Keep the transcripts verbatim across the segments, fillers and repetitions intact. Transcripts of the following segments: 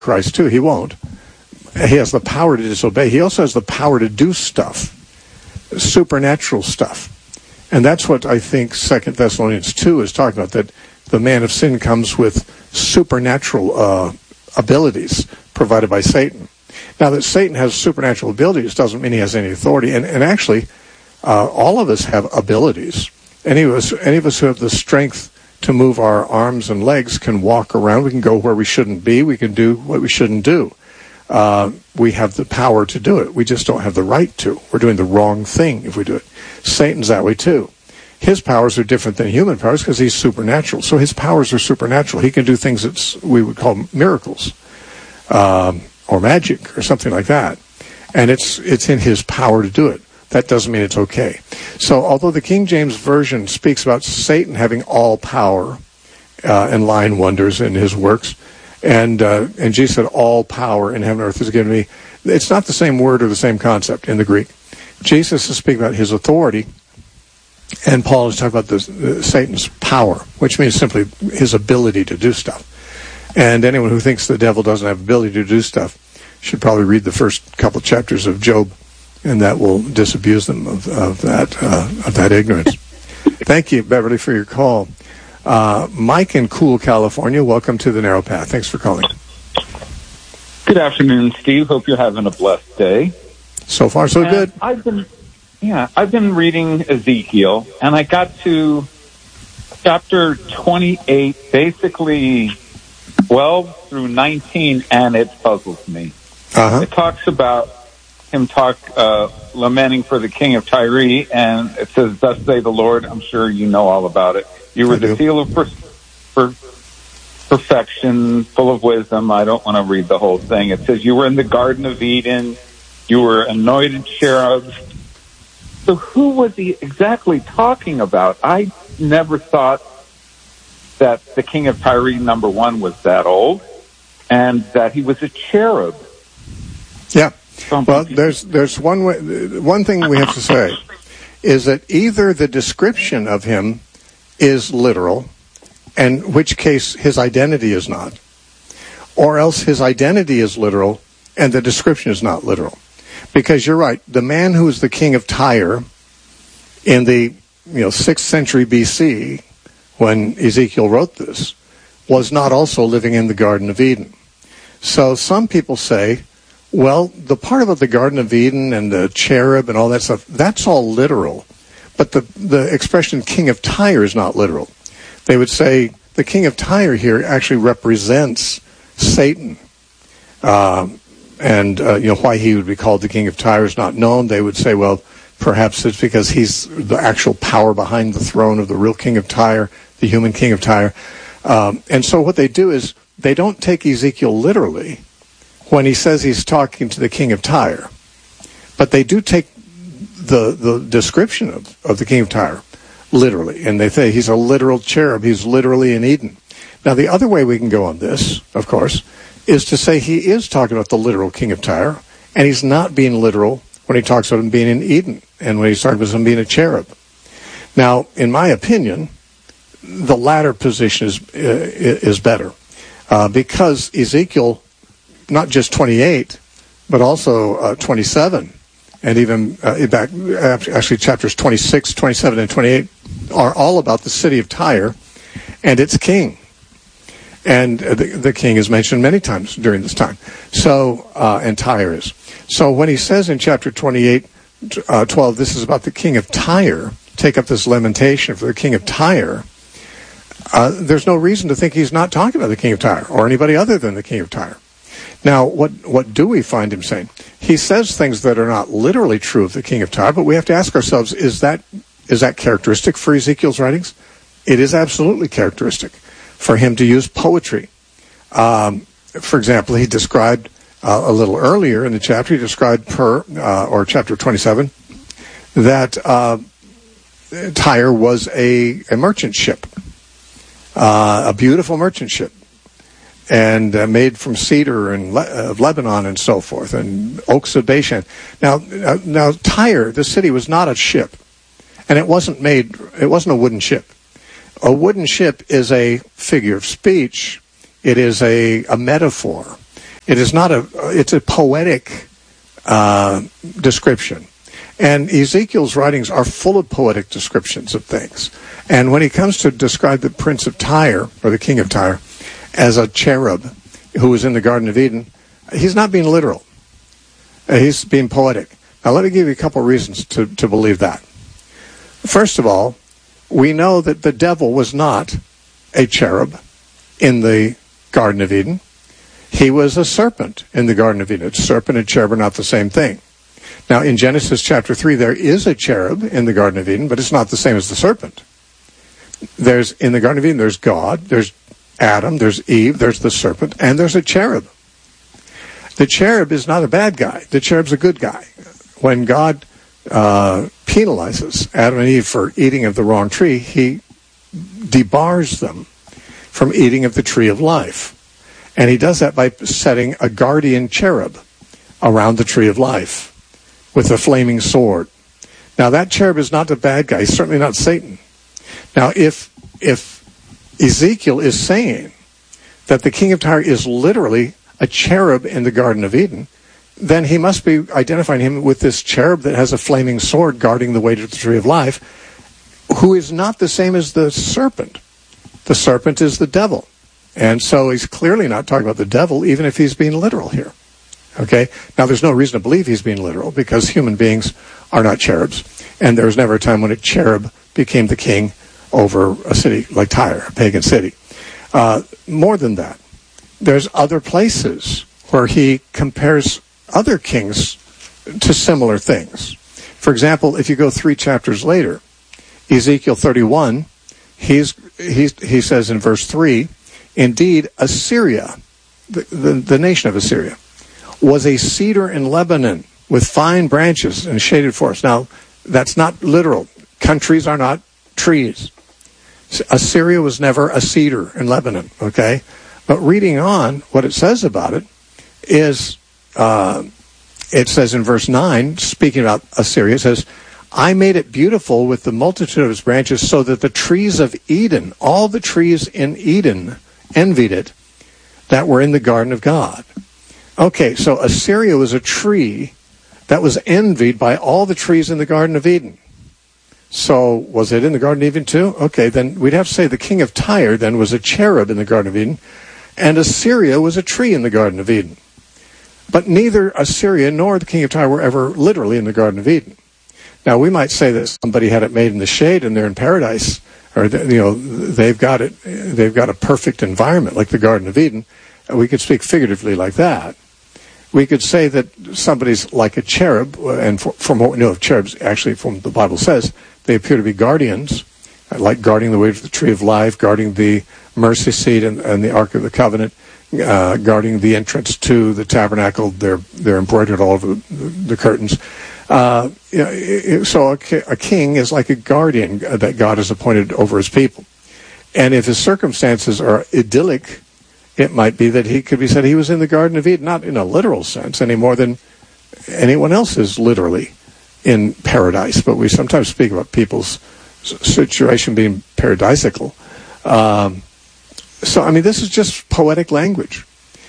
Christ too. He won't. He has the power to disobey. He also has the power to do stuff, supernatural stuff. And that's what I think Second Thessalonians two is talking about, that the man of sin comes with supernatural uh, abilities provided by Satan. Now, that Satan has supernatural abilities doesn't mean he has any authority. And, and actually, uh, all of us have abilities. Any of us, any of us who have the strength to move our arms and legs can walk around. We can go where we shouldn't be. We can do what we shouldn't do. Uh, we have the power to do it. We just don't have the right to. We're doing the wrong thing if we do it. Satan's that way too. His powers are different than human powers because he's supernatural. So his powers are supernatural. He can do things that we would call miracles, um, or magic, or something like that. And it's it's in his power to do it. That doesn't mean it's okay. So although the King James Version speaks about Satan having all power uh, and lying wonders in his works, and uh, and Jesus said, all power in heaven and earth is given to me, it's not the same word or the same concept in the Greek. Jesus is speaking about his authority, and Paul is talking about this, uh, Satan's power, which means simply his ability to do stuff. And anyone who thinks the devil doesn't have ability to do stuff should probably read the first couple chapters of Job, and that will disabuse them of, of that uh, of that ignorance. Thank you, Beverly, for your call. Uh, Mike in Cool, California, welcome to the Narrow Path. Thanks for calling. Good afternoon, Steve. Hope you're having a blessed day. So far, so and good. I've been, yeah, I've been reading Ezekiel, and I got to chapter twenty-eight, basically twelve through nineteen, and it puzzles me. Uh-huh. It talks about him talk uh, lamenting for the king of Tyre, and it says, "Thus say the Lord." I'm sure you know all about it. You were I the do. seal of per- per- perfection, full of wisdom. I don't want to read the whole thing. It says you were in the Garden of Eden. You were anointed cherubs. So who was he exactly talking about? I never thought that the king of Tyre, number one, was that old, and that he was a cherub. Yeah. Well, there's there's one way, one thing we have to say is that either the description of him is literal, in which case his identity is not, or else his identity is literal and the description is not literal. Because you're right, the man who was the king of Tyre in the you know sixth century B C, when Ezekiel wrote this, was not also living in the Garden of Eden. So some people say, well, the part about the Garden of Eden and the cherub and all that stuff, that's all literal. But the, the expression king of Tyre is not literal. They would say the king of Tyre here actually represents Satan. Um, and, uh, you know, why he would be called the king of Tyre is not known. They would say, well, perhaps it's because he's the actual power behind the throne of the real king of Tyre, the human king of Tyre. Um, and so what they do is they don't take Ezekiel literally when he says he's talking to the king of Tyre. But they do take the the description of, of the king of Tyre literally. And they say he's a literal cherub. He's literally in Eden. Now, the other way we can go on this, of course, is to say he is talking about the literal king of Tyre, and he's not being literal when he talks about him being in Eden and when he's talking about him being a cherub. Now, in my opinion, the latter position is, uh, is better uh, because Ezekiel, not just twenty-eight, but also uh, twenty-seven, and even uh, back actually chapters twenty-six, twenty-seven, and twenty-eight are all about the city of Tyre and its king. And uh, the, the king is mentioned many times during this time. So, uh, and Tyre is. So when he says in chapter twenty-eight, uh, twelve, this is about the king of Tyre, take up this lamentation for the king of Tyre, uh, there's no reason to think he's not talking about the king of Tyre or anybody other than the king of Tyre. Now, what, what do we find him saying? He says things that are not literally true of the king of Tyre, but we have to ask ourselves, is that is that characteristic for Ezekiel's writings? It is absolutely characteristic for him to use poetry. Um, for example, he described uh, a little earlier in the chapter, he described per, uh, or chapter twenty-seven, that uh, Tyre was a, a merchant ship, uh, a beautiful merchant ship, and uh, made from cedar and Le- of Lebanon and so forth, and oaks of Bashan. Now, uh, now Tyre, the city, was not a ship, and it wasn't made. It wasn't a wooden ship. A wooden ship is a figure of speech. It is a, a metaphor. It is not a, it's a poetic uh, description. And Ezekiel's writings are full of poetic descriptions of things. And when he comes to describe the prince of Tyre, or the king of Tyre, as a cherub who was in the Garden of Eden, he's not being literal. Uh, he's being poetic. Now let me give you a couple reasons to, to believe that. First of all, we know that the devil was not a cherub in the Garden of Eden. He was a serpent in the Garden of Eden. A serpent and cherub are not the same thing. Now, in Genesis chapter three, there is a cherub in the Garden of Eden, but it's not the same as the serpent. There's, in the Garden of Eden, there's God, there's Adam, there's Eve, there's the serpent, and there's a cherub. The cherub is not a bad guy. The cherub's a good guy. When God uh, penalizes Adam and Eve for eating of the wrong tree, he debars them from eating of the tree of life. And he does that by setting a guardian cherub around the tree of life with a flaming sword. Now, that cherub is not a bad guy. He's certainly not Satan. Now, if if Ezekiel is saying that the king of Tyre is literally a cherub in the Garden of Eden, then he must be identifying him with this cherub that has a flaming sword guarding the way to the tree of life, who is not the same as the serpent. The serpent is the devil. And so he's clearly not talking about the devil, even if he's being literal here. Okay? Now, there's no reason to believe he's being literal, because human beings are not cherubs. And there was never a time when a cherub became the king over a city like Tyre, a pagan city. Uh, more than that, there's other places where he compares other kings to similar things. For example, if you go three chapters later, Ezekiel thirty-one, he's, he's, he says in verse three, indeed, Assyria, the, the, the nation of Assyria, was a cedar in Lebanon with fine branches and shaded forests. Now, that's not literal. Countries are not trees. Assyria was never a cedar in Lebanon, okay? But reading on, what it says about it is, uh, it says in verse nine, speaking about Assyria, it says, I made it beautiful with the multitude of its branches so that the trees of Eden, all the trees in Eden, envied it that were in the garden of God. Okay, so Assyria was a tree that was envied by all the trees in the Garden of Eden. So, was it in the Garden of Eden too? Okay, then we'd have to say the king of Tyre then was a cherub in the Garden of Eden, and Assyria was a tree in the Garden of Eden. But neither Assyria nor the king of Tyre were ever literally in the Garden of Eden. Now, we might say that somebody had it made in the shade and they're in paradise, or, you know, they've got it, they've got a perfect environment like the Garden of Eden. We could speak figuratively like that. We could say that somebody's like a cherub, and for, from what we know of cherubs, actually from what the Bible says, they appear to be guardians, like guarding the way to the tree of life, guarding the mercy seat and, and the Ark of the Covenant, uh, guarding the entrance to the tabernacle. They're they're embroidered all over the, the curtains. Uh, you know, it, so a, a king is like a guardian that God has appointed over his people. And if his circumstances are idyllic, it might be that he could be said he was in the Garden of Eden, not in a literal sense any more than anyone else is literally in paradise. But we sometimes speak about people's situation being paradisical. Um, so, I mean, this is just poetic language.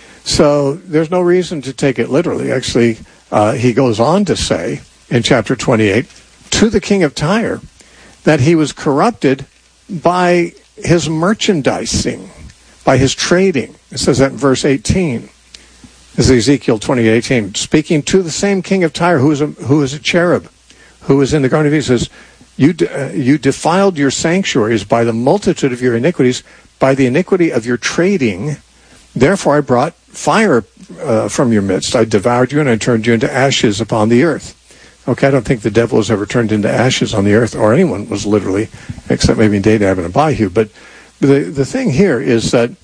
So there's no reason to take it literally. Actually, uh, he goes on to say in chapter twenty-eight to the king of Tyre that he was corrupted by his merchandising, by his trading. It says that in verse eighteen. This is Ezekiel twenty-eight eighteen, speaking to the same king of Tyre who is a, who is a cherub, who is in the Garden of Eden. He says, you, de- uh, you defiled your sanctuaries by the multitude of your iniquities, by the iniquity of your trading. Therefore I brought fire uh, from your midst. I devoured you and I turned you into ashes upon the earth. Okay, I don't think the devil was ever turned into ashes on the earth, or anyone was literally, except maybe Nadab and Abihu. But the, the thing here is that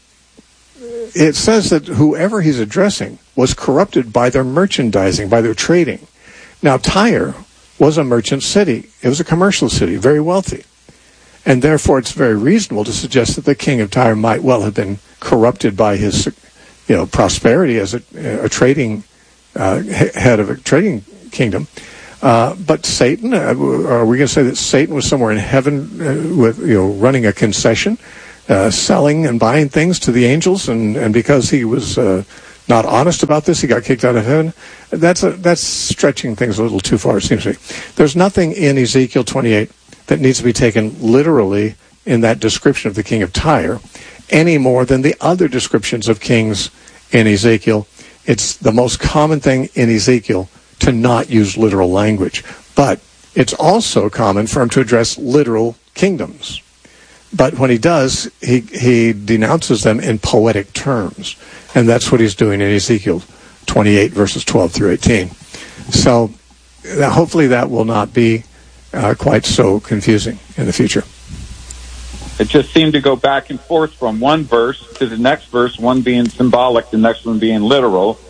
it says that whoever he's addressing was corrupted by their merchandising, by their trading. Now, Tyre was a merchant city. It was a commercial city, very wealthy. And therefore, it's very reasonable to suggest that the king of Tyre might well have been corrupted by his, you know, prosperity as a, a trading uh, head of a trading kingdom. Uh, but Satan, uh, are we going to say that Satan was somewhere in heaven uh, with, you know, running a concession, uh, selling and buying things to the angels, and, and because he was uh, not honest about this, he got kicked out of heaven. That's a, that's stretching things a little too far, it seems to me. There's nothing in Ezekiel twenty-eight that needs to be taken literally in that description of the king of Tyre, any more than the other descriptions of kings in Ezekiel. It's the most common thing in Ezekiel to not use literal language. But it's also common for him to address literal kingdoms. But when he does, he, he denounces them in poetic terms. And that's what he's doing in Ezekiel twenty-eight, verses twelve through eighteen. So uh, hopefully that will not be uh, quite so confusing in the future. It just seemed to go back and forth from one verse to the next verse, one being symbolic, the next one being literal.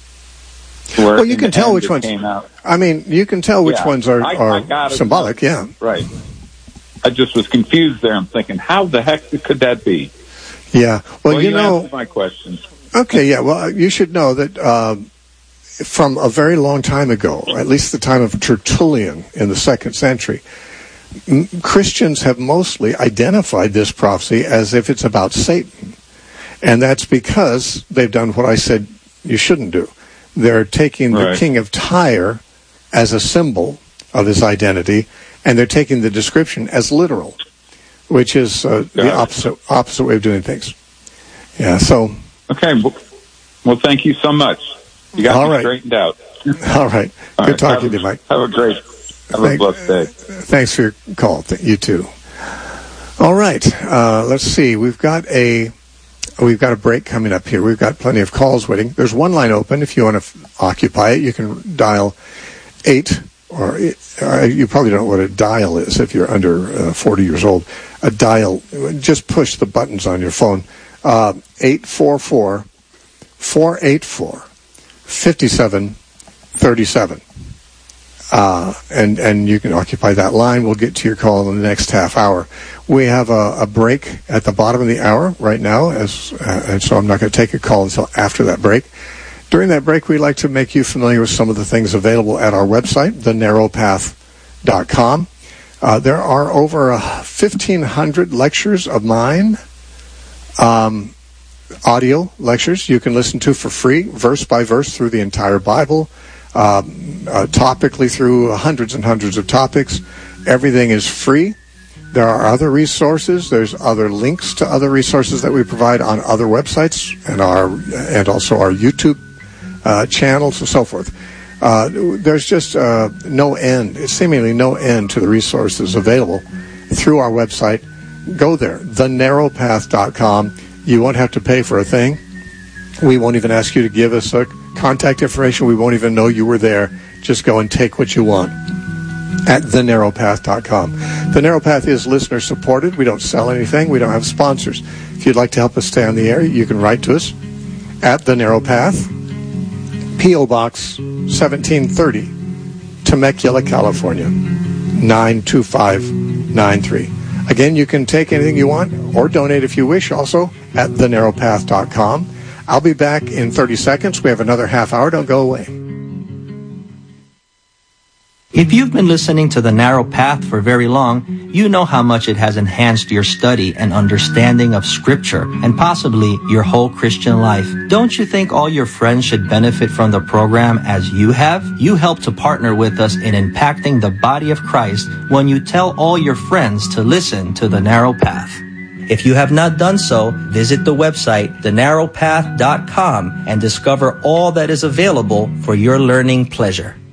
Well, you can tell which ones. I mean, you can tell which yeah, ones are, are I, I symbolic, yeah. Right. I just was confused there. I'm thinking, how the heck could that be? Yeah. Well, well you, you know. answered my questions. Okay, yeah. Well, you should know that uh, from a very long time ago, or at least the time of Tertullian in the second century, m- Christians have mostly identified this prophecy as if it's about Satan. And that's because they've done what I said you shouldn't do. They're taking the right. king of Tyre as a symbol of his identity, and they're taking the description as literal, which is uh, the opposite opposite way of doing things. Yeah, so... Okay, well, well thank you so much. You got All me right. straightened out. All right. All Good right. talking have to you, Mike. Have a great, have Thank, a blessed day. Thanks for your call. You too. All right. Uh, let's see. We've got a we've got a break coming up here. We've got plenty of calls waiting. There's one line open. If you want to f- occupy it, you can dial eight, or uh, you probably don't know what a dial is if you're under uh, forty years old. A dial, just push the buttons on your phone. Uh, eight four four, four eight four, five seven three seven. Uh, and, and you can occupy that line. We'll get to your call in the next half hour. We have a, a break at the bottom of the hour right now, as uh, and so I'm not going to take a call until after that break. During that break, we'd like to make you familiar with some of the things available at our website, the narrow path dot com. Uh, there are over uh, fifteen hundred lectures of mine, um, audio lectures you can listen to for free, verse by verse through the entire Bible, uh, uh, topically through hundreds and hundreds of topics. Everything is free. There are other resources. There's other links to other resources that we provide on other websites and our and also our YouTube uh, channels and so forth. Uh, there's just uh, no end, seemingly no end to the resources available through our website. Go there, the narrow path dot com. You won't have to pay for a thing. We won't even ask you to give us a contact information. We won't even know you were there. Just go and take what you want at the narrow path dot com. The Narrow Path is listener supported. We don't sell anything. We don't have sponsors. If you'd like to help us stay on the air, you can write to us at The Narrow Path, P O Box seventeen thirty, Temecula, California, nine two five nine three. Again, you can take anything you want or donate if you wish also at the narrow path dot com. I'll be back in thirty seconds. We have another half hour. Don't go away. If you've been listening to The Narrow Path for very long, you know how much it has enhanced your study and understanding of Scripture and possibly your whole Christian life. Don't you think all your friends should benefit from the program as you have? You help to partner with us in impacting the body of Christ when you tell all your friends to listen to The Narrow Path. If you have not done so, visit the website the narrow path dot com and discover all that is available for your learning pleasure.